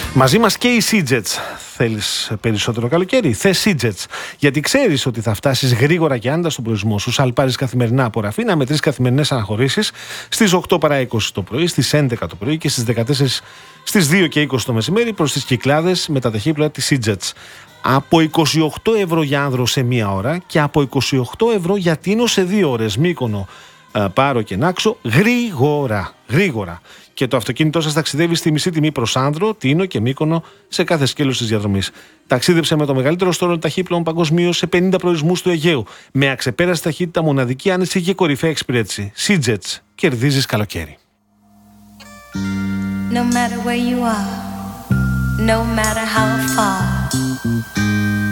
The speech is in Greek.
Μαζί μας και οι Seajets. Θέλεις περισσότερο καλοκαίρι? Θες Seajets. Γιατί ξέρεις ότι θα φτάσεις γρήγορα και άνετα στον προορισμό σου. Σαλπάρεις καθημερινά από Ραφίνα με 3 καθημερινές αναχωρήσεις στις 8 παρά 20 το πρωί, στις 11 το πρωί και στις 14, στις 2 και 20 το μεσημέρι προς τις Κυκλάδες με τα ταχύπλοα της Seajets. Από 28 ευρώ για άνδρο σε 1 ώρα και από 28 ευρώ για Τίνο σε 2 ώρες. Μύκονο, Πάρο και Νάξο, γρήγορα. Και το αυτοκίνητό σας ταξιδεύει στη μισή τιμή προς άνδρο, Τίνο και Μύκονο σε κάθε σκέλος της διαδρομής. Ταξίδεψε με το μεγαλύτερο στόλο ταχύπλων παγκοσμίως σε 50 προορισμούς του Αιγαίου. Με αξεπέραστη ταχύτητα, μοναδική άνεση και κορυφαία εξυπηρέτηση. Seajets. Κερδίζεις καλοκαίρι. No matter where you are, no matter how far.